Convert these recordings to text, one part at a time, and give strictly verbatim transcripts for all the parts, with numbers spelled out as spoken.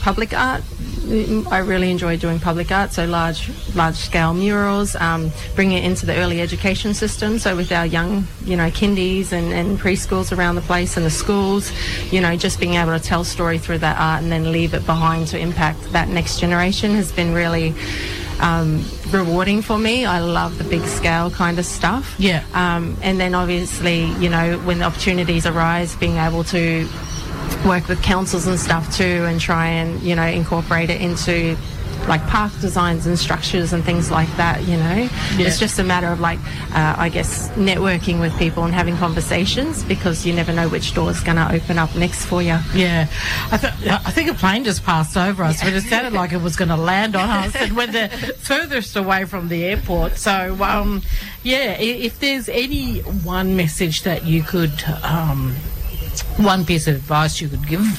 public art. I really enjoy doing public art, so large, large-scale murals, um, bring it into the early education system. So with our young, you know, kindies and, and preschools around the place and the schools, you know, just being able to tell story through that art and then leave it behind to impact that next generation has been really um, rewarding for me. I love the big scale kind of stuff. Yeah. Um, and then obviously, you know, when the opportunities arise, being able to work with councils and stuff too, and try and, you know, incorporate it into like park designs and structures and things like that, you know. Yeah. It's just a matter of like, uh, I guess, networking with people and having conversations, because you never know which door's going to open up next for you. Yeah. I, th- I think a plane just passed over us, yeah. but it sounded like it was going to land on us, and we're the furthest away from the airport. So, um, yeah, if there's any one message that you could... Um, one piece of advice you could give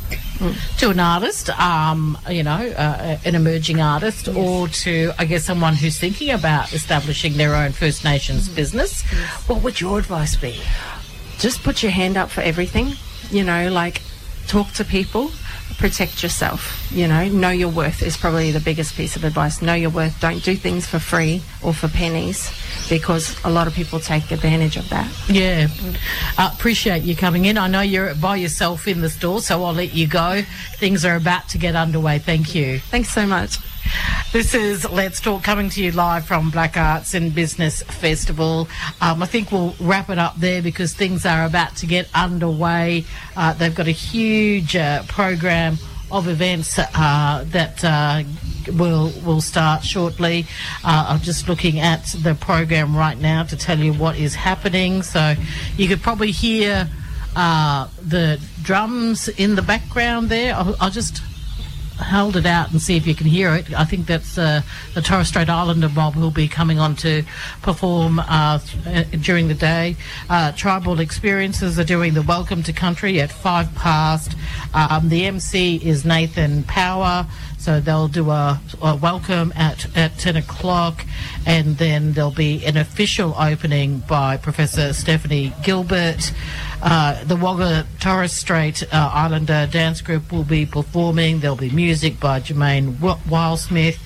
to an artist, um, you know, uh, an emerging artist, yes. or to, I guess, someone who's thinking about establishing their own First Nations mm-hmm. business, yes. what would your advice be? Just put your hand up for everything, you know, like talk to people, protect yourself, you know, know your worth is probably the biggest piece of advice. Know your worth. Don't do things for free or for pennies, because a lot of people take advantage of that. Yeah. Uh, appreciate you coming in. I know you're by yourself in the store, so I'll let you go. Things are about to get underway. Thank you. Thanks so much. This is Let's Talk, coming to you live from Black Arts and Business Festival. Um, I think we'll wrap it up there because things are about to get underway. Uh, they've got a huge uh, program of events uh, that uh, will will start shortly. Uh, I'm just looking at the program right now to tell you what is happening. So you could probably hear uh, the drums in the background there. I'll, I'll just hold it out and see if you can hear it. I think that's uh, the Torres Strait Islander mob who'll be coming on to perform uh, th- during the day. Uh, Tribal Experiences are doing the Welcome to Country at five past. Um, the M C is Nathan Power, so they'll do a, a welcome at, at ten o'clock, and then there'll be an official opening by Professor Stephanie Gilbert. Uh, the Wagga Torres Strait uh, Islander Dance Group will be performing. There'll be music by Jermaine Wildsmith,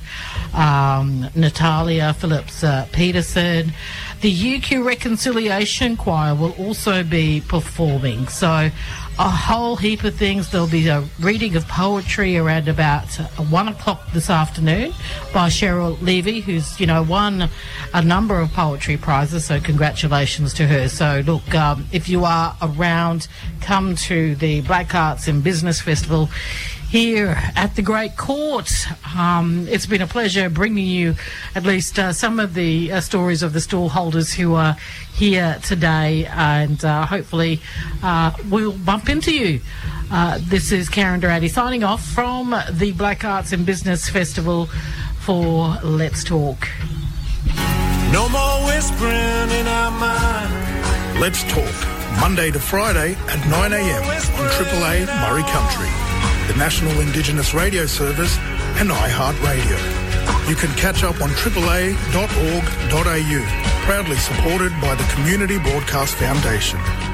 um, Natalia Phillips uh, Peterson. The U Q Reconciliation Choir will also be performing. So a whole heap of things. There'll be a reading of poetry around about one o'clock this afternoon by Cheryl Levy, who's, you know, won a number of poetry prizes, so congratulations to her. So look, um, if you are around, come to the Black Arts and Business Festival here at the Great Court. Um, it's been a pleasure bringing you at least uh, some of the uh, stories of the stallholders who are here today, and uh, hopefully uh, we'll bump into you. Uh, this is Karen Durrati signing off from the Black Arts and Business Festival for Let's Talk. No more whispering in our mind. Let's Talk, Monday to Friday at nine a.m. on Triple A Murray Country, the National Indigenous Radio Service and iHeartRadio. You can catch up on triple a dot org dot a u, proudly supported by the Community Broadcast Foundation.